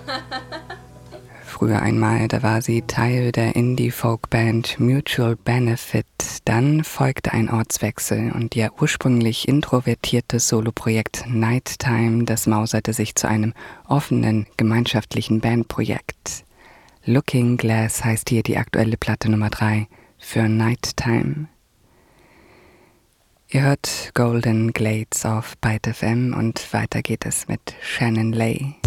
Früher einmal, da war sie Teil der Indie-Folk-Band Mutual Benefit. Dann folgte ein Ortswechsel und ihr ursprünglich introvertiertes Soloprojekt Nighttime, das mauserte sich zu einem offenen, gemeinschaftlichen Bandprojekt. Looking Glass heißt hier die aktuelle Platte Nummer 3 für Nighttime. Ihr hört Golden Glades auf Byte FM und weiter geht es mit Shannon Lay.